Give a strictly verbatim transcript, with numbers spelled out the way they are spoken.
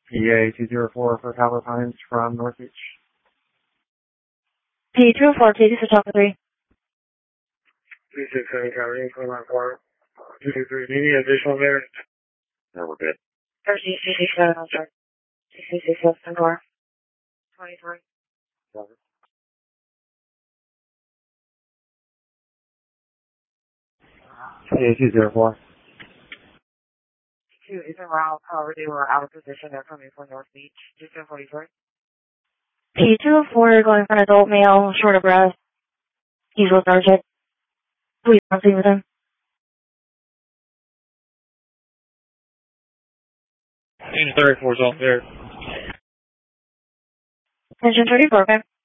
P A two zero four for Howard Hines from North Beach. P two oh four, K two six three. three six seven, Covering, four nine four, two two three. Do you need additional there? No, we're good. thirteen six six seven, I'm sorry. six six six seven, four. twenty-three. P A two zero four. Two is en route. However, they were out of position. They're coming from North Beach. Just forty-three. P two oh four going for an adult male, short of breath. He's lethargic. Please proceed with him. thirty-four is off there. Attention thirty-four, okay.